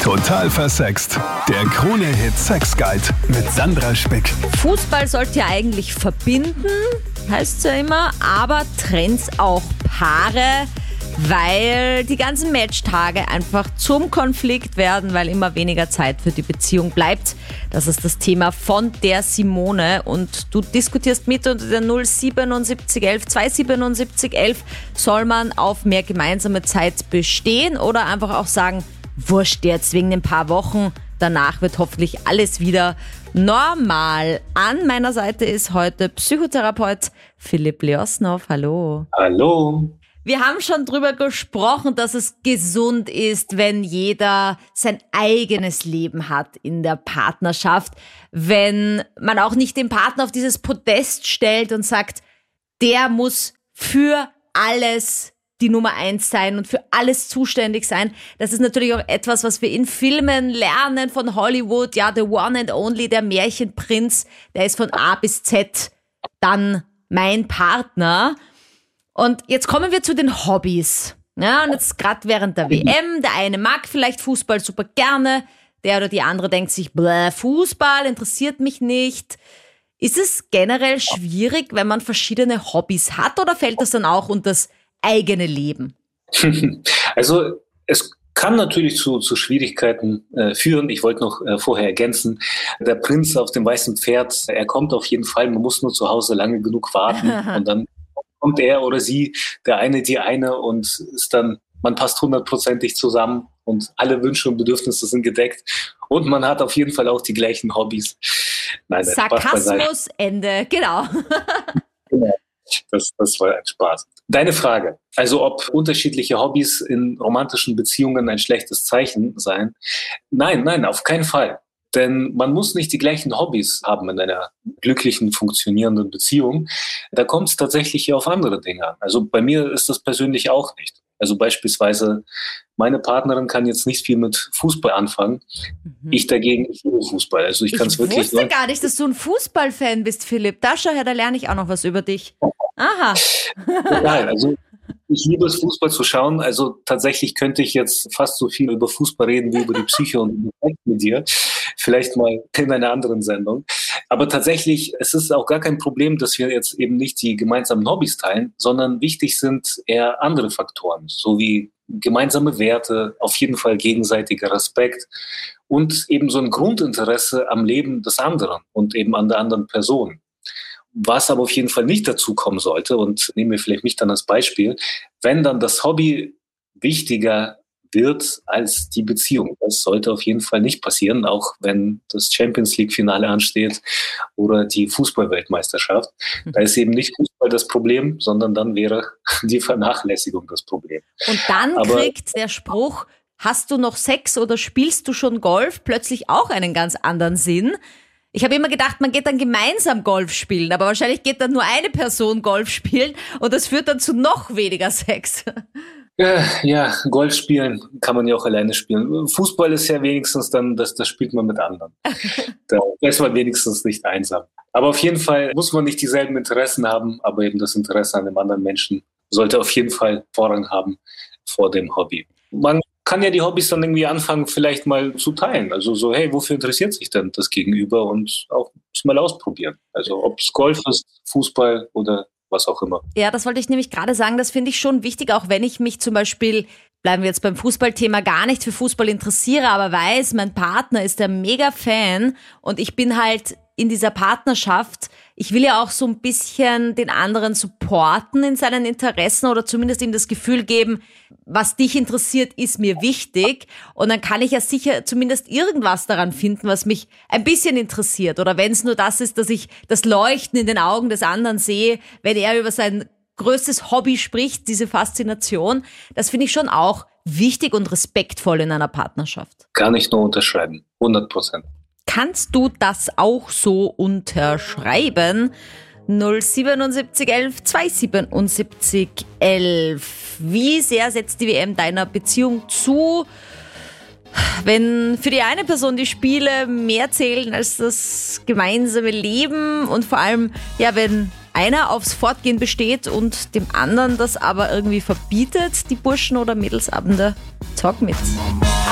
Total versext. Der Krone-Hit Sex Guide mit Sandra Spick. Fußball sollte ja eigentlich verbinden, heißt es ja immer, aber trennt's auch Paare, weil die ganzen Matchtage einfach zum Konflikt werden, weil immer weniger Zeit für die Beziehung bleibt. Das ist das Thema von der Simone und du diskutierst mit unter der 07711 27711. Soll man auf mehr gemeinsame Zeit bestehen oder einfach auch sagen, wurscht jetzt wegen ein paar Wochen, danach wird hoffentlich alles wieder normal. An meiner Seite ist heute Psychotherapeut Philipp Leosnow. Hallo. Hallo. Wir haben schon drüber gesprochen, dass es gesund ist, wenn jeder sein eigenes Leben hat in der Partnerschaft, wenn man auch nicht den Partner auf dieses Podest stellt und sagt, der muss für alles die Nummer 1 sein und für alles zuständig sein. Das ist natürlich auch etwas, was wir in Filmen lernen von Hollywood. Ja, the one and only, der Märchenprinz, der ist von A bis Z dann mein Partner. Und jetzt kommen wir zu den Hobbys. Ja, und jetzt gerade während der WM, der eine mag vielleicht Fußball super gerne, der oder die andere denkt sich, Fußball interessiert mich nicht. Ist es generell schwierig, wenn man verschiedene Hobbys hat, oder fällt das dann auch unter das eigene Leben? Also es kann natürlich zu Schwierigkeiten führen. Ich wollte noch vorher ergänzen, der Prinz auf dem weißen Pferd, er kommt auf jeden Fall, man muss nur zu Hause lange genug warten und dann kommt er oder sie, der eine, die eine, und ist dann, man passt 100%ig zusammen und alle Wünsche und Bedürfnisse sind gedeckt und man hat auf jeden Fall auch die gleichen Hobbys. Nein, Sarkasmus, Ende, genau. Genau. Das war ein Spaß. Deine Frage, also ob unterschiedliche Hobbys in romantischen Beziehungen ein schlechtes Zeichen seien? Nein, auf keinen Fall. Denn man muss nicht die gleichen Hobbys haben in einer glücklichen, funktionierenden Beziehung. Da kommt es tatsächlich hier auf andere Dinge an. Also bei mir ist das persönlich auch nicht. Also beispielsweise, meine Partnerin kann jetzt nicht viel mit Fußball anfangen. Ich dagegen liebe Fußball. Also ich wusste gar nicht, dass du ein Fußballfan bist, Philipp. Da lerne ich auch noch was über dich. Aha. Nein, also ich liebe es, Fußball zu schauen. Also tatsächlich könnte ich jetzt fast so viel über Fußball reden wie über die Psyche und mit dir. Vielleicht mal in einer anderen Sendung. Aber tatsächlich, es ist auch gar kein Problem, dass wir jetzt eben nicht die gemeinsamen Hobbys teilen, sondern wichtig sind eher andere Faktoren, so wie gemeinsame Werte, auf jeden Fall gegenseitiger Respekt und eben so ein Grundinteresse am Leben des anderen und eben an der anderen Person. Was aber auf jeden Fall nicht dazu kommen sollte, und nehmen wir vielleicht mich dann als Beispiel, wenn dann das Hobby wichtiger wird als die Beziehung. Das sollte auf jeden Fall nicht passieren, auch wenn das Champions-League-Finale ansteht oder die Fußball-Weltmeisterschaft. Da ist eben nicht Fußball das Problem, sondern dann wäre die Vernachlässigung das Problem. Und dann kriegt der Spruch, hast du noch Sex oder spielst du schon Golf, plötzlich auch einen ganz anderen Sinn. Ich habe immer gedacht, man geht dann gemeinsam Golf spielen, aber wahrscheinlich geht dann nur eine Person Golf spielen und das führt dann zu noch weniger Sex. Ja, Golf spielen kann man ja auch alleine spielen. Fußball ist ja wenigstens dann, das spielt man mit anderen. Da ist man wenigstens nicht einsam. Aber auf jeden Fall muss man nicht dieselben Interessen haben, aber eben das Interesse an dem anderen Menschen sollte auf jeden Fall Vorrang haben vor dem Hobby. Man kann ja die Hobbys dann irgendwie anfangen, vielleicht mal zu teilen. Also so, hey, wofür interessiert sich denn das Gegenüber, und auch mal ausprobieren. Also ob es Golf ist, Fußball oder was auch immer. Ja, das wollte ich nämlich gerade sagen, das finde ich schon wichtig, auch wenn ich mich zum Beispiel, bleiben wir jetzt beim Fußballthema, gar nicht für Fußball interessiere, aber weiß, mein Partner ist der Mega-Fan und ich bin halt in dieser Partnerschaft, ich will ja auch so ein bisschen den anderen supporten in seinen Interessen oder zumindest ihm das Gefühl geben, was dich interessiert, ist mir wichtig. Und dann kann ich ja sicher zumindest irgendwas daran finden, was mich ein bisschen interessiert. Oder wenn es nur das ist, dass ich das Leuchten in den Augen des anderen sehe, wenn er über sein größtes Hobby spricht, diese Faszination. Das finde ich schon auch wichtig und respektvoll in einer Partnerschaft. Kann ich nur unterschreiben, 100%. Kannst du das auch so unterschreiben? 07711 27711. Wie sehr setzt die WM deiner Beziehung zu? Wenn für die eine Person die Spiele mehr zählen als das gemeinsame Leben und vor allem, ja, wenn einer aufs Fortgehen besteht und dem anderen das aber irgendwie verbietet, die Burschen- oder Mädelsabende, talk mit.